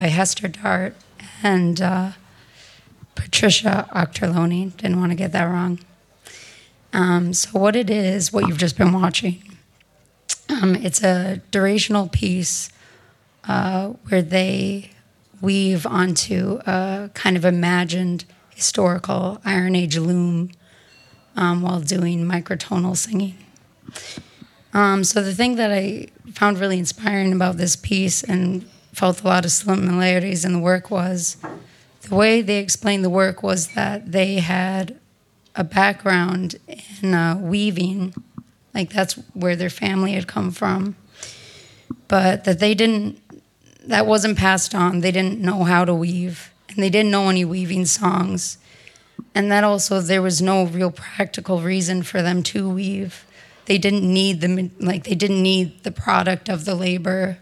by Hester Dart and Patricia Octerloni. Didn't want to get that wrong. So what it is, what you've just been watching, it's a durational piece where they weave onto a kind of imagined historical Iron Age loom while doing microtonal singing. So the thing that I found really inspiring about this piece and felt a lot of similarities in the work was the way they explained the work was that they had a background in weaving, like that's where their family had come from, but that that wasn't passed on. They didn't know how to weave, and they didn't know any weaving songs, and that also there was no real practical reason for them to weave. They didn't need they didn't need the product of the labor,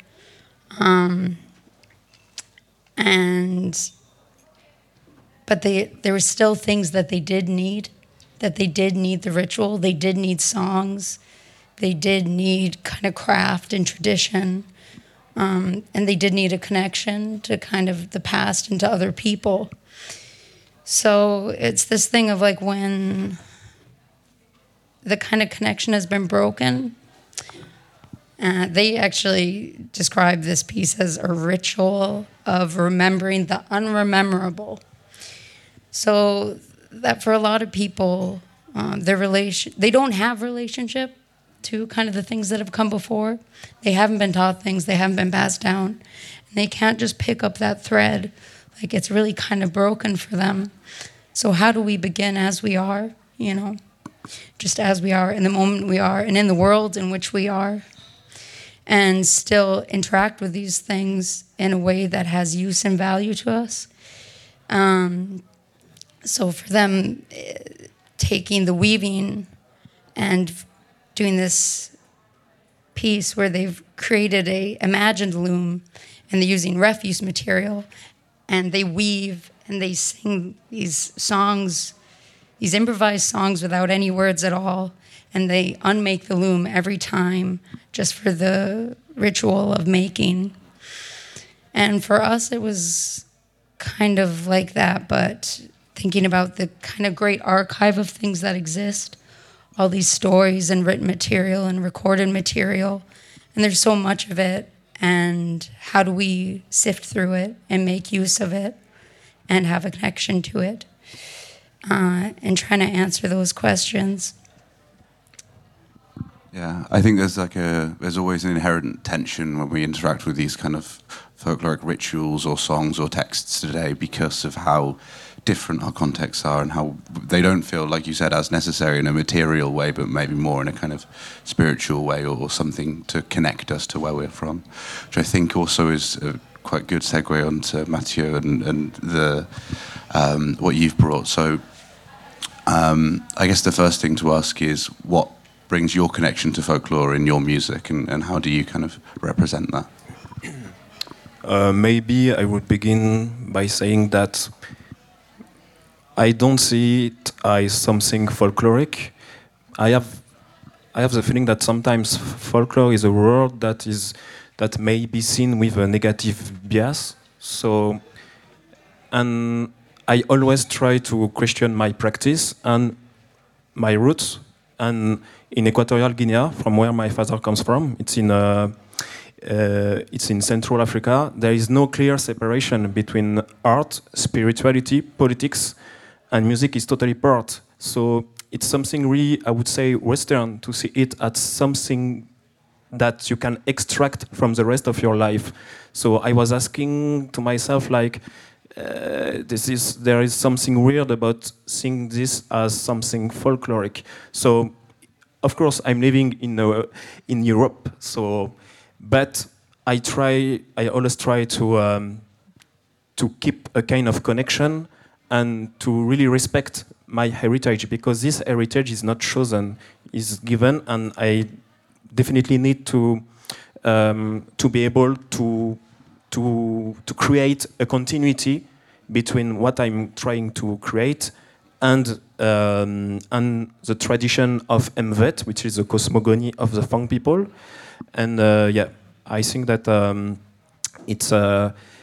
but there were still things that they did need. That they did need the ritual. They did need songs. They did need kind of craft and tradition, and they did need a connection to kind of the past and to other people. So it's this thing of like when the kind of connection has been broken. They actually describe this piece as a ritual of remembering the unrememberable. So that for a lot of people, they don't have relationship to kind of the things that have come before. They haven't been taught things, they haven't been passed down. And they can't just pick up that thread. Like it's really kind of broken for them. So how do we begin as we are, just as we are, in the moment we are, and in the world in which we are, and still interact with these things in a way that has use and value to us? So for them, taking the weaving and doing this piece where they've created a imagined loom and they're using refuse material and they weave and they sing these songs, these improvised songs without any words at all, and they unmake the loom every time just for the ritual of making. And for us, it was kind of like that, but thinking about the kind of great archive of things that exist, all these stories and written material and recorded material, and there's so much of it, and how do we sift through it and make use of it and have a connection to it, and trying to answer those questions. Yeah, I think there's always an inherent tension when we interact with these kind of folkloric rituals or songs or texts today because of how different our contexts are and how they don't feel, like you said, as necessary in a material way, but maybe more in a kind of spiritual way or something to connect us to where we're from, which I think also is a quite good segue onto Mathieu and the what you've brought. So I guess the first thing to ask is what brings your connection to folklore in your music, and how do you kind of represent that? Maybe I would begin by saying that I don't see it as something folkloric. I have the feeling that sometimes folklore is a word that may be seen with a negative bias. So, and I always try to question my practice and my roots. And in Equatorial Guinea, from where my father comes from, it's in Central Africa. There is no clear separation between art, spirituality, politics, and music is totally part. So it's something really, I would say, Western to see it as something that you can extract from the rest of your life. So I was asking to myself, like, there is something weird about seeing this as something folkloric. So, of course, I'm living in Europe. So, but I always try to keep a kind of connection and to really respect my heritage, because this heritage is not chosen, is given, and I definitely need to be able to create a continuity between what I'm trying to create and the tradition of Mvet, which is the cosmogony of the Fang people. And I think that